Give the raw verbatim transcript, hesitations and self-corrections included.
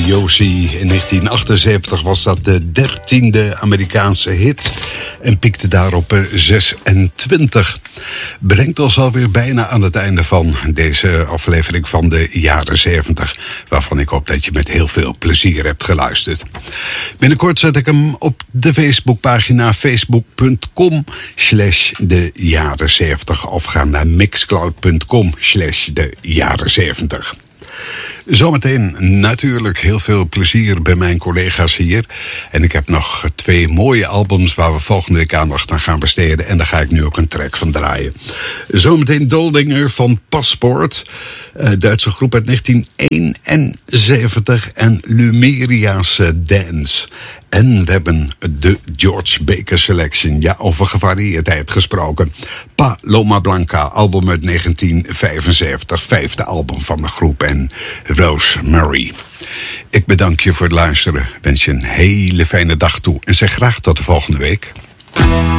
Josie. In negentien achtenzeventig was dat de dertiende Amerikaanse hit en piekte daar op zesentwintig. Brengt ons alweer bijna aan het einde van deze aflevering van de jaren zeventig, waarvan ik hoop dat je met heel veel plezier hebt geluisterd. Binnenkort zet ik hem op de Facebookpagina facebook.com slash de jaren zeventig of ga naar mixcloud.com slash de jaren zeventig. Zometeen natuurlijk heel veel plezier bij mijn collega's hier. En ik heb nog twee mooie albums waar we volgende week aandacht aan gaan besteden. En daar ga ik nu ook een track van draaien. Zometeen Doldinger van Passport. Duitse groep uit negentien eenenzeventig. En Lumeria's Dance. En we hebben de George Baker Selection. Ja, over gevarieerdheid gesproken. Paloma Blanca, album uit negentien vijfenzeventig. Vijfde album van de groep. En Rosemary. Ik bedank je voor het luisteren. Wens je een hele fijne dag toe. En zeg graag tot de volgende week.